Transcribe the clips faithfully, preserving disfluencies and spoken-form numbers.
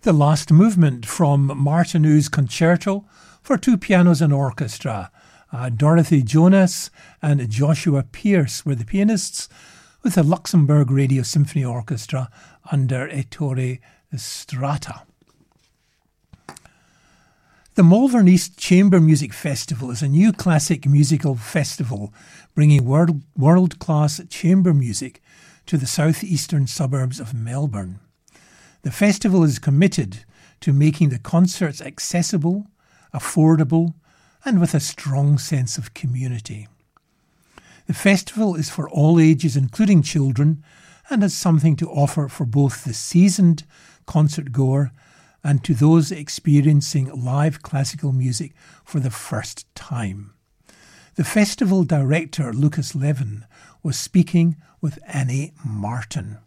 the last movement from Martinou's Concerto for two pianos and orchestra. Uh, Dorothy Jonas and Joshua Pierce were the pianists, with the Luxembourg Radio Symphony Orchestra under Ettore Strata. The Malvern East Chamber Music Festival is a new classic musical festival bringing world, world-class chamber music to the southeastern suburbs of Melbourne. The festival is committed to making the concerts accessible, affordable, and with a strong sense of community. The festival is for all ages, including children, and has something to offer for both the seasoned concert goer and to those experiencing live classical music for the first time. The festival director, Lucas Levin, was speaking with Annie Martin.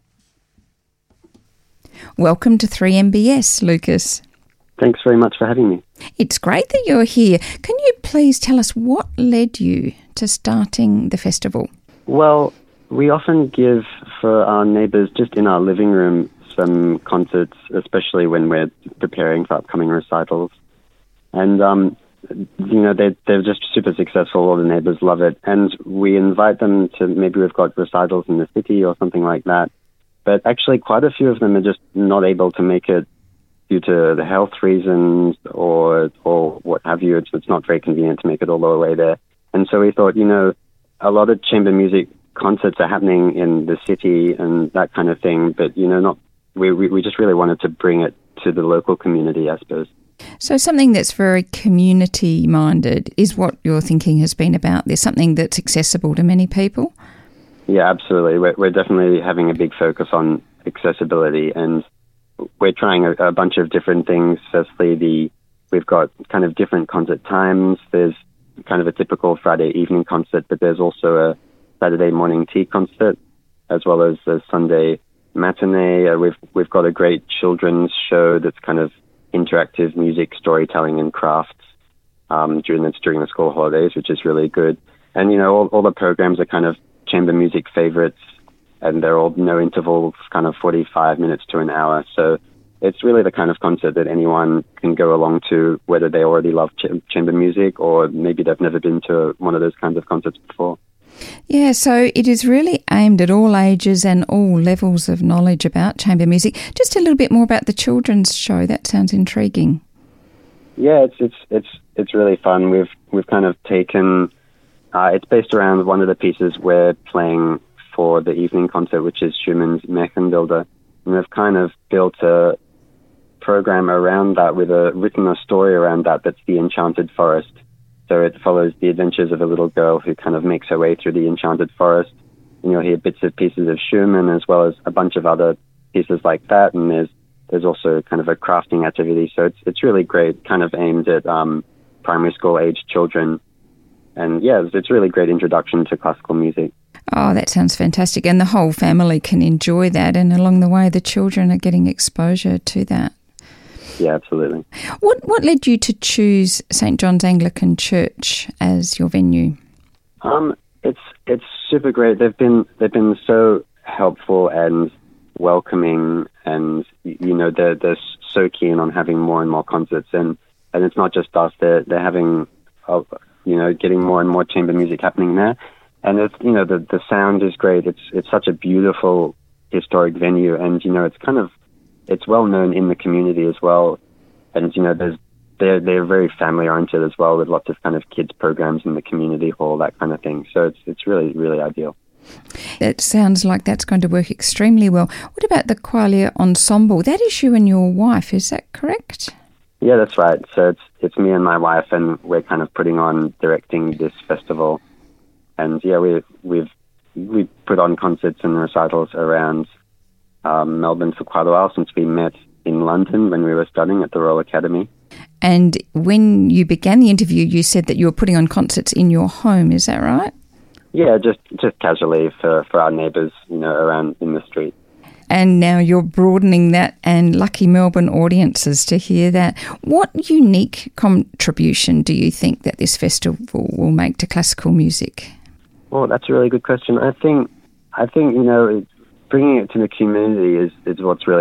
Welcome to three M B S, Lucas. Thanks very much for having me. It's great that you're here. Can you please tell us what led you to starting the festival? Well, we often give for our neighbours just in our living room some concerts, especially when we're preparing for upcoming recitals. And, um, you know, they, they're just super successful. All the neighbours love it. And we invite them to, maybe we've got recitals in the city or something like that. But actually quite a few of them are just not able to make it due to the health reasons or or what have you. It's, it's not very convenient to make it all the way there. And so we thought, you know, a lot of chamber music concerts are happening in the city and that kind of thing, but, you know, not we, we, we just really wanted to bring it to the local community, I suppose. So something that's very community-minded is what your thinking has been about. There's something that's accessible to many people? Yeah, absolutely. We're, we're definitely having a big focus on accessibility, and we're trying a, a bunch of different things. Firstly, the we've got kind of different concert times. There's kind of a typical Friday evening concert, but there's also a Saturday morning tea concert, as well as a Sunday matinee. Uh, we've we've got a great children's show that's kind of interactive music, storytelling, and crafts um, during the during the school holidays, which is really good. And you know, all, all the programs are kind of chamber music favorites, and they're all no intervals, kind of forty-five minutes to an hour. So it's really the kind of concert that anyone can go along to, whether they already love ch- chamber music or maybe they've never been to one of those kinds of concerts before. Yeah, so it is really aimed at all ages and all levels of knowledge about chamber music. Just a little bit more about the children's show. That sounds intriguing. Yeah, it's it's it's it's really fun. We've we've kind of taken. Uh, it's based around one of the pieces we're playing for the evening concert, which is Schumann's Märchenbilder, and we've kind of built a program around that with a written a story around that. That's the Enchanted Forest. So it follows the adventures of a little girl who kind of makes her way through the enchanted forest. And you'll hear bits of pieces of Schumann as well as a bunch of other pieces like that. And there's there's also kind of a crafting activity. So it's it's really great, kind of aimed at um, primary school age children. And yeah, it's, it's really great introduction to classical music. Oh, that sounds fantastic. And the whole family can enjoy that. And along the way, the children are getting exposure to that. Yeah, absolutely. What what led you to choose Saint John's Anglican Church as your venue? Um, it's it's super great. They've been they've been so helpful and welcoming, and you know they're they're so keen on having more and more concerts, and, and it's not just us. They're they're having uh, you know getting more and more chamber music happening there, and it's you know the the sound is great. It's it's such a beautiful historic venue, and you know it's kind of it's well known in the community as well, and you know there's they're they're very family oriented as well, with lots of kind of kids programs in the community hall, that kind of thing. So it's it's really really ideal. It sounds like that's going to work extremely well. What about the Qualia Ensemble? That is you and your wife, is that correct? Yeah, that's right. So it's it's me and my wife, and we're kind of putting on directing this festival. And yeah, we we've we put on concerts and recitals around Um, Melbourne for quite a while, since we met in London when we were studying at the Royal Academy. And when you began the interview, you said that you were putting on concerts in your home, is that right? Yeah, just just casually for, for our neighbours, you know, around in the street. And now you're broadening that, and lucky Melbourne audiences to hear that. What unique contribution do you think that this festival will make to classical music? Well, that's a really good question. I think, I think you know, bringing it to the community is, is what's really important.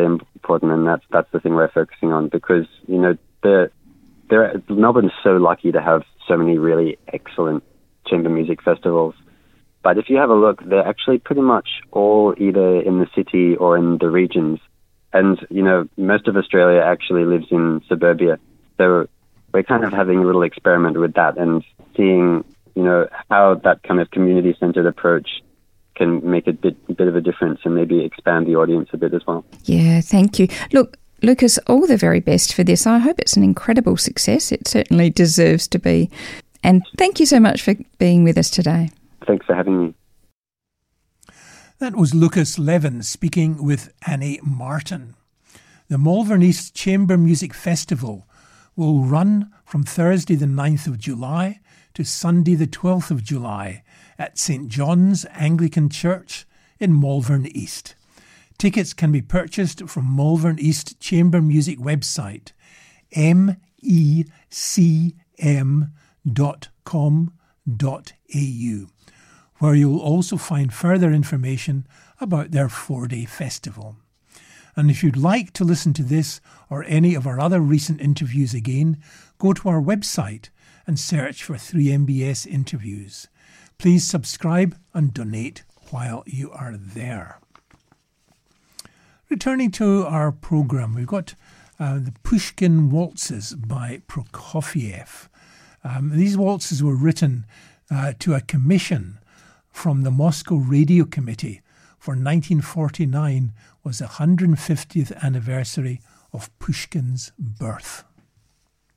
important, and that's that's the thing we're focusing on, because you know the there Melbourne's so lucky to have so many really excellent chamber music festivals. But if you have a look, they're actually pretty much all either in the city or in the regions. And, you know, most of Australia actually lives in suburbia. So we're kind of having a little experiment with that and seeing, you know, how that kind of community-centered approach can make a bit, a bit of a difference and maybe expand the audience a bit as well. Yeah, thank you. Look, Lucas, all the very best for this. I hope it's an incredible success. It certainly deserves to be. And thank you so much for being with us today. Thanks for having me. That was Lucas Levin speaking with Annie Martin. The Malvern East Chamber Music Festival will run from Thursday the ninth of July to Sunday the twelfth of July at Saint John's Anglican Church in Malvern East. Tickets can be purchased from Malvern East Chamber Music website, m e c m dot com dot a u, where you'll also find further information about their four-day festival. And if you'd like to listen to this or any of our other recent interviews again, go to our website and search for three M B S interviews. Please subscribe and donate while you are there. Returning to our programme, we've got uh, the Pushkin Waltzes by Prokofiev. Um, these waltzes were written uh, to a commission from the Moscow Radio Committee for nineteen forty-nine was the one hundred fiftieth anniversary of Pushkin's birth.